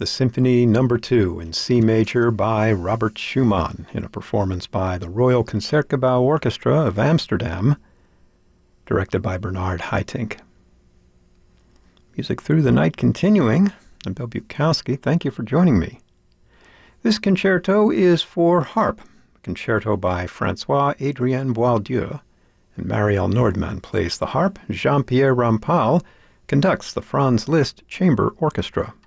the Symphony No. 2 in C major by Robert Schumann in a performance by the Royal Concertgebouw Orchestra of Amsterdam, directed by Bernard Haitink. Music Through the Night continuing. I'm Bill Bukowski. Thank you for joining me. This concerto is for harp, a concerto by François-Adrien Boieldieu, and Marielle Nordman plays the harp. Jean-Pierre Rampal conducts the Franz Liszt Chamber Orchestra.